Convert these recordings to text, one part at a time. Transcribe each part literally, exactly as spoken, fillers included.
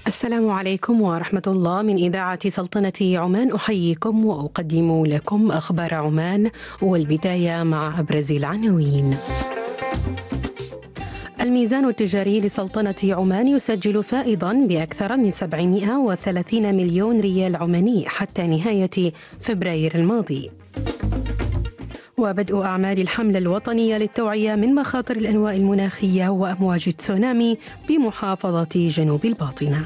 السلام عليكم ورحمة الله. من إذاعة سلطنة عمان أحييكم وأقدم لكم أخبار عمان، والبداية مع أبرز العناوين. الميزان التجاري لسلطنة عمان يسجل فائضا بأكثر من سبعمائة وثلاثين مليون ريال عماني حتى نهاية فبراير الماضي. وبدء أعمال الحملة الوطنية للتوعية من مخاطر الأنواع المناخية وأمواج التسونامي بمحافظة جنوب الباطنة.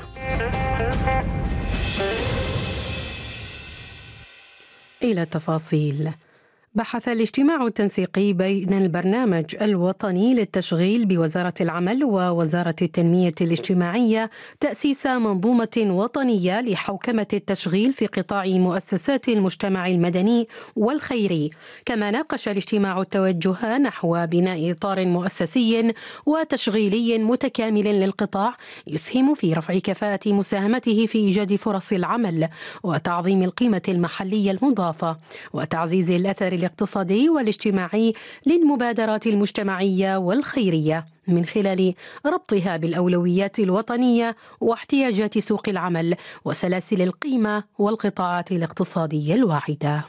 إلى التفاصيل. بحث الاجتماع التنسيقي بين البرنامج الوطني للتشغيل بوزارة العمل ووزارة التنمية الاجتماعية تأسيس منظومة وطنية لحوكمة التشغيل في قطاع مؤسسات المجتمع المدني والخيري. كما ناقش الاجتماع التوجه نحو بناء إطار مؤسسي وتشغيلي متكامل للقطاع يسهم في رفع كفاءة مساهمته في إيجاد فرص العمل وتعظيم القيمة المحلية المضافة وتعزيز الأثر الاقتصادي والاجتماعي للمبادرات المجتمعية والخيرية من خلال ربطها بالأولويات الوطنية واحتياجات سوق العمل وسلاسل القيمة والقطاعات الاقتصادية الواعدة.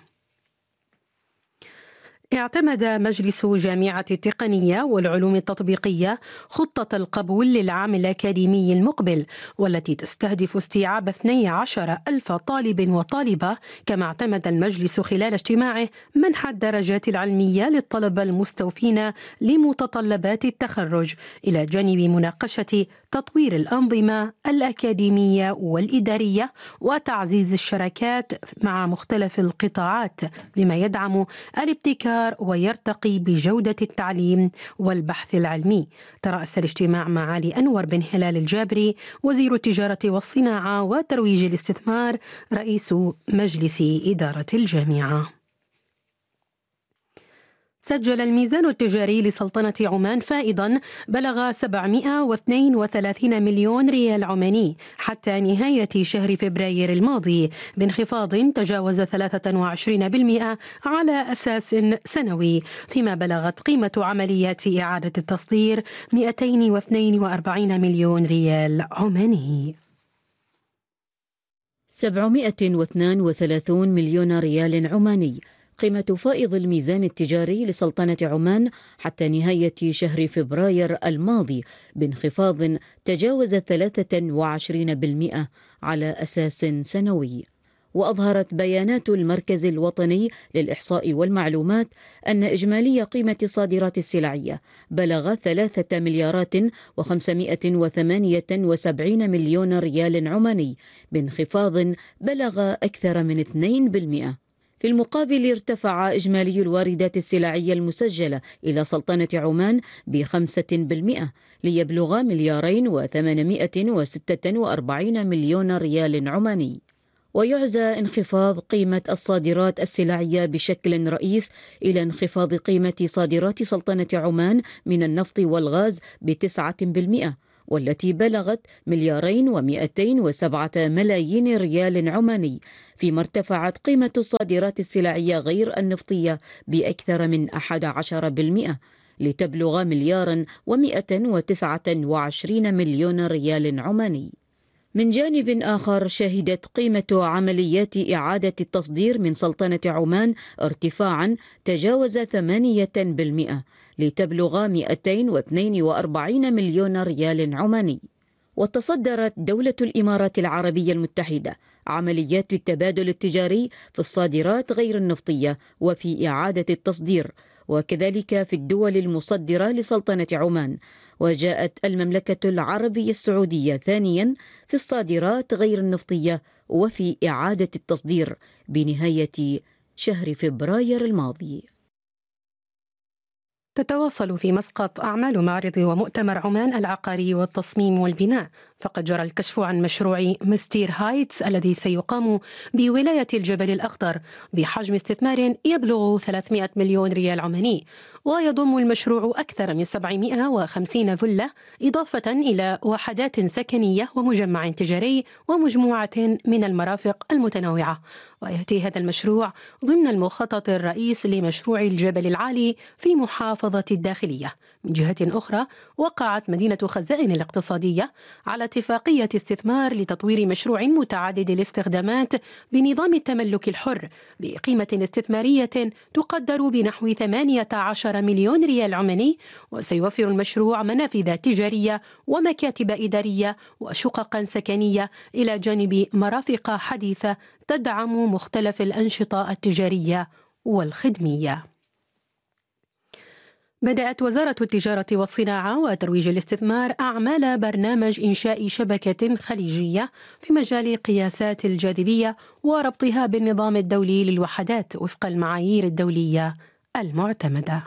اعتمد مجلس جامعة التقنية والعلوم التطبيقية خطة القبول للعام الأكاديمي المقبل، والتي تستهدف استيعاب اثني عشر ألف طالب وطالبة. كما اعتمد المجلس خلال اجتماعه منح الدرجات العلمية للطلبة المستوفين لمتطلبات التخرج، إلى جانب مناقشة تطوير الأنظمة الأكاديمية والإدارية وتعزيز الشراكات مع مختلف القطاعات بما يدعم الابتكار ويرتقي بجودة التعليم والبحث العلمي. ترأس الاجتماع معالي أنور بن هلال الجابري وزير التجارة والصناعة وترويج الاستثمار رئيس مجلس إدارة الجامعة. سجل الميزان التجاري لسلطنة عمان فائضا بلغ سبعمائة واثنين وثلاثين مليون ريال عماني حتى نهاية شهر فبراير الماضي، بانخفاض تجاوز ثلاثة وعشرين بالمئة على أساس سنوي، فيما بلغت قيمة عمليات إعادة التصدير مئتين واثنين وأربعين مليون ريال عماني. سبعمائة واثنين وثلاثين مليون ريال عماني قيمة فائض الميزان التجاري لسلطنة عمان حتى نهاية شهر فبراير الماضي، بانخفاض تجاوز ثلاثة وعشرين بالمئة على أساس سنوي. وأظهرت بيانات المركز الوطني للإحصاء والمعلومات أن إجمالي قيمة الصادرات السلعية بلغ ثلاثة مليارات وخمسمائة وثمانية وسبعين مليون ريال عماني، بانخفاض بلغ أكثر من اثنين بالمئة. في المقابل ارتفع إجمالي الواردات السلعية المسجلة إلى سلطنة عمان بخمسة بالمئة ليبلغ مليارين وثمانمائة وستة وأربعين مليون ريال عماني. ويعزى انخفاض قيمة الصادرات السلعية بشكل رئيس إلى انخفاض قيمة صادرات سلطنة عمان من النفط والغاز بتسعة بالمئة، والتي بلغت مليارين ومئتين وسبعة ملايين ريال عماني، فيما ارتفعت قيمة الصادرات السلعية غير النفطية بأكثر من أحد عشر بالمئة لتبلغ مليارا ومئة وتسعة وعشرين مليون ريال عماني. من جانب آخر شهدت قيمة عمليات إعادة التصدير من سلطنة عمان ارتفاعا تجاوز ثمانية بالمئة لتبلغ مئتين واثنين وأربعين مليون ريال عماني. وتصدرت دولة الإمارات العربية المتحدة عمليات التبادل التجاري في الصادرات غير النفطية وفي إعادة التصدير، وكذلك في الدول المصدرة لسلطنة عمان. وجاءت المملكة العربية السعودية ثانيا في الصادرات غير النفطية وفي إعادة التصدير بنهاية شهر فبراير الماضي. تتواصل في مسقط أعمال معرض ومؤتمر عمان العقاري والتصميم والبناء، فقد جرى الكشف عن مشروع مستير هايتس الذي سيقام بولاية الجبل الأخضر بحجم استثمار يبلغ ثلاثمائة مليون ريال عماني، ويضم المشروع أكثر من سبعمائة وخمسين فيلا إضافة إلى وحدات سكنية ومجمع تجاري ومجموعة من المرافق المتنوعة. ويأتي هذا المشروع ضمن المخطط الرئيس لمشروع الجبل العالي في محافظة الداخلية. من جهة أخرى، وقعت مدينة خزائن الاقتصادية على اتفاقية استثمار لتطوير مشروع متعدد الاستخدامات بنظام التملك الحر بقيمة استثمارية تقدر بنحو ثمانية عشر مليون ريال عماني، وسيوفر المشروع منافذ تجارية ومكاتب إدارية وشققا سكنية إلى جانب مرافق حديثة تدعم مختلف الأنشطة التجارية والخدمية. بدأت وزارة التجارة والصناعة وترويج الاستثمار أعمال برنامج إنشاء شبكة خليجية في مجال قياسات الجاذبية وربطها بالنظام الدولي للوحدات وفق المعايير الدولية المعتمدة.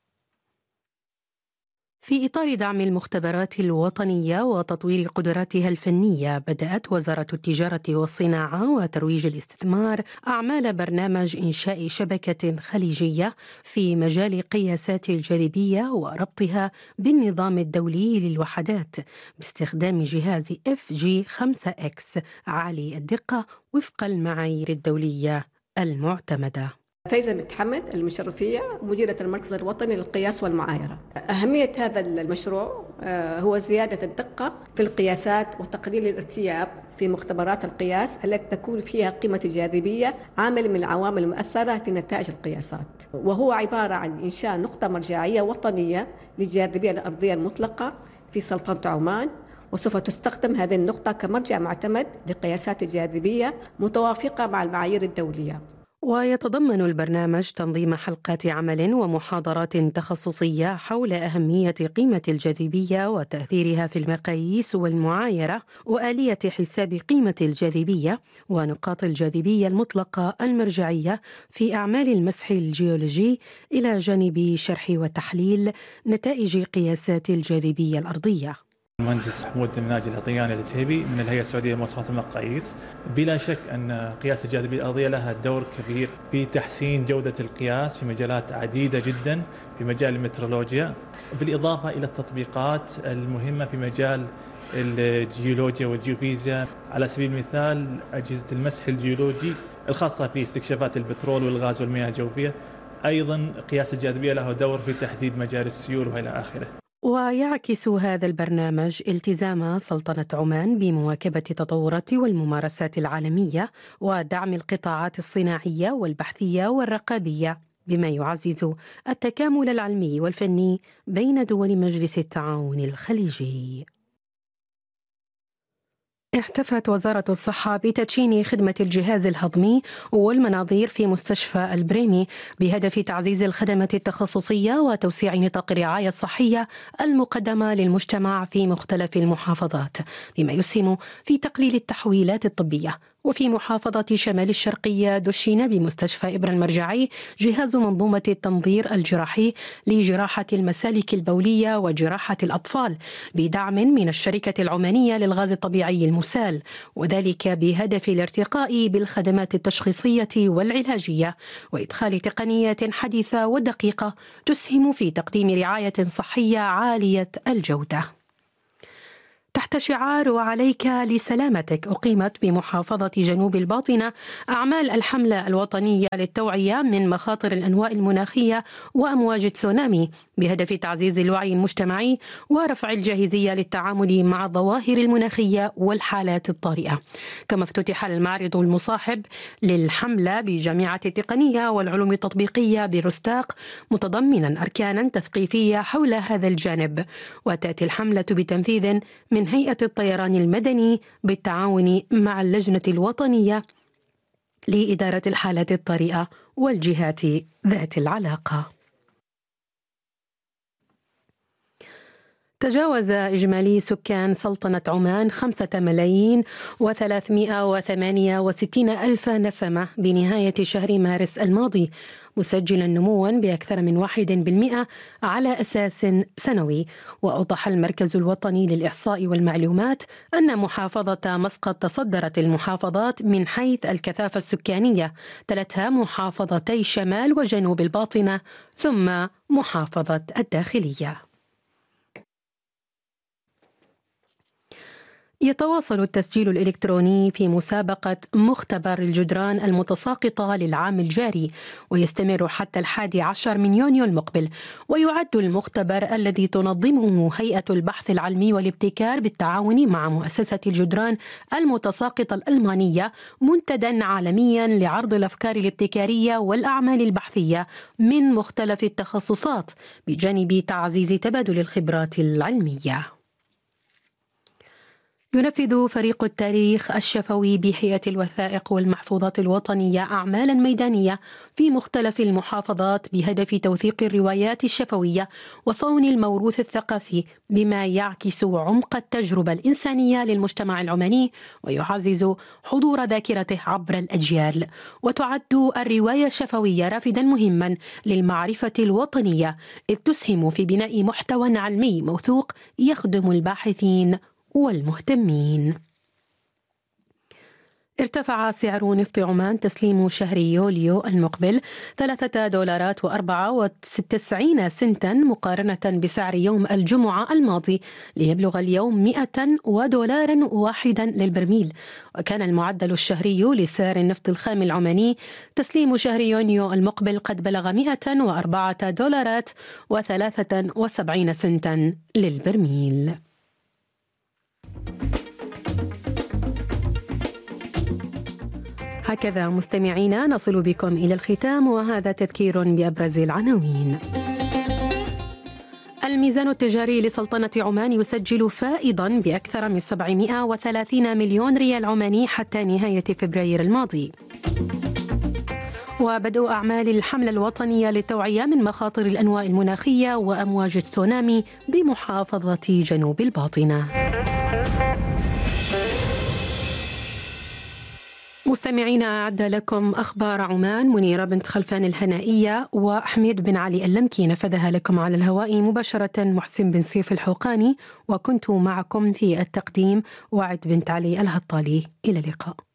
في إطار دعم المختبرات الوطنية وتطوير قدراتها الفنية، بدأت وزارة التجارة والصناعة وترويج الاستثمار أعمال برنامج إنشاء شبكة خليجية في مجال قياسات الجاذبية وربطها بالنظام الدولي للوحدات باستخدام جهاز إف جي خمسة إكس عالي الدقة وفق المعايير الدولية المعتمدة. فايزة بنت حمد المشرفية، مديرة المركز الوطني للقياس والمعايرة. أهمية هذا المشروع هو زيادة الدقة في القياسات وتقليل الارتياب في مختبرات القياس التي تكون فيها قيمة الجاذبية عامل من العوامل المؤثرة في نتائج القياسات، وهو عبارة عن إنشاء نقطة مرجعية وطنية للجاذبية الأرضية المطلقة في سلطنة عمان، وسوف تستخدم هذه النقطة كمرجع معتمد لقياسات الجاذبية متوافقة مع المعايير الدولية. ويتضمن البرنامج تنظيم حلقات عمل ومحاضرات تخصصية حول أهمية قيمة الجاذبية وتأثيرها في المقاييس والمعايرة وآلية حساب قيمة الجاذبية ونقاط الجاذبية المطلقة المرجعية في أعمال المسح الجيولوجي، إلى جانب شرح وتحليل نتائج قياسات الجاذبية الأرضية. المهندس حمود الناجي العطياني العتيبي من الهيئة السعودية لمواصفات المقاييس. بلا شك أن قياس الجاذبية الأرضية لها دور كبير في تحسين جودة القياس في مجالات عديدة جدا في مجال المترولوجيا، بالإضافة إلى التطبيقات المهمة في مجال الجيولوجيا والجيوفيزياء. على سبيل المثال أجهزة المسح الجيولوجي الخاصة في استكشافات البترول والغاز والمياه الجوفية. أيضا قياس الجاذبية له دور في تحديد مجال السيول وإلى آخره. ويعكس هذا البرنامج التزام سلطنة عمان بمواكبة التطورات والممارسات العالمية ودعم القطاعات الصناعية والبحثية والرقابية، بما يعزز التكامل العلمي والفني بين دول مجلس التعاون الخليجي. احتفت وزارة الصحة بتدشين خدمة الجهاز الهضمي والمناظير في مستشفى البريمي بهدف تعزيز الخدمات التخصصية وتوسيع نطاق الرعاية الصحية المقدمة للمجتمع في مختلف المحافظات، بما يسهم في تقليل التحويلات الطبية. وفي محافظة شمال الشرقية دشن بمستشفى إبرة المرجعي جهاز منظومة التنظير الجراحي لجراحة المسالك البولية وجراحة الأطفال بدعم من الشركة العمانية للغاز الطبيعي المسال، وذلك بهدف الارتقاء بالخدمات التشخيصية والعلاجية وإدخال تقنيات حديثة ودقيقة تسهم في تقديم رعاية صحية عالية الجودة. تحت شعار وعليك لسلامتك، أقيمت بمحافظة جنوب الباطنة أعمال الحملة الوطنية للتوعية من مخاطر الأنواء المناخية وأمواج تسونامي بهدف تعزيز الوعي المجتمعي ورفع الجاهزية للتعامل مع الظواهر المناخية والحالات الطارئة. كما افتتح المعرض المصاحب للحملة بجامعة التقنية والعلوم التطبيقية برستاق، متضمنا أركانا تثقيفية حول هذا الجانب. وتأتي الحملة بتنفيذ من هيئة الطيران المدني بالتعاون مع اللجنة الوطنية لإدارة الحالات الطارئة والجهات ذات العلاقة. تجاوز إجمالي سكان سلطنة عمان خمسة ملايين وثلاثمائة وثمانية وستين ألف نسمة بنهاية شهر مارس الماضي، مسجلا نموا بأكثر من واحد بالمئة على أساس سنوي. وأوضح المركز الوطني للإحصاء والمعلومات أن محافظة مسقط تصدرت المحافظات من حيث الكثافة السكانية، تلتها محافظتي شمال وجنوب الباطنة ثم محافظة الداخلية. يتواصل التسجيل الإلكتروني في مسابقة مختبر الجدران المتساقطة للعام الجاري، ويستمر حتى الحادي عشر من يونيو المقبل. ويعد المختبر الذي تنظمه هيئة البحث العلمي والابتكار بالتعاون مع مؤسسة الجدران المتساقطة الألمانية منتدى عالميا لعرض الأفكار الابتكارية والأعمال البحثية من مختلف التخصصات، بجانب تعزيز تبادل الخبرات العلمية. ينفذ فريق التاريخ الشفوي بهيئة الوثائق والمحفوظات الوطنية أعمالا ميدانية في مختلف المحافظات بهدف توثيق الروايات الشفوية وصون الموروث الثقافي، بما يعكس عمق التجربة الإنسانية للمجتمع العماني ويعزز حضور ذاكرته عبر الأجيال. وتعد الرواية الشفوية رافدا مهما للمعرفة الوطنية، إذ تسهم في بناء محتوى علمي موثوق يخدم الباحثين والمهتمين. ارتفع سعر نفط عمان تسليم شهر يوليو المقبل ثلاثة دولارات وأربعة وتسعين سنتا مقارنة بسعر يوم الجمعة الماضي، ليبلغ اليوم مئة ودولار واحدا للبرميل. وكان المعدل الشهري لسعر النفط الخام العماني تسليم شهر يونيو المقبل قد بلغ مئة وأربعة دولارات وثلاثة وسبعين سنتا للبرميل. هكذا مستمعينا نصل بكم إلى الختام، وهذا تذكير بأبرز العناوين. الميزان التجاري لسلطنة عمان يسجل فائضا بأكثر من سبعمئة وثلاثين مليون ريال عماني حتى نهاية فبراير الماضي. وبدء أعمال الحملة الوطنية للتوعية من مخاطر الأنواع المناخية وأمواج التسونامي بمحافظة جنوب الباطنة. مستمعينا، أعد لكم أخبار عمان منيرة بنت خلفان الهنائية وحميد بن علي اللمكي، نفذها لكم على الهواء مباشرة محسن بن سيف الحوقاني، وكنت معكم في التقديم وعد بنت علي الهطالي. إلى اللقاء.